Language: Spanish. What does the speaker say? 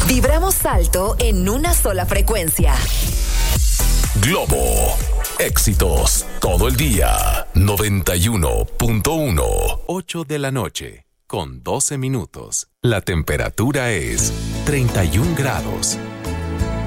Vibramos alto en una sola frecuencia. Globo. Éxitos todo el día. 91.1. 8 de la noche, con 12 minutos. La temperatura es 31 grados.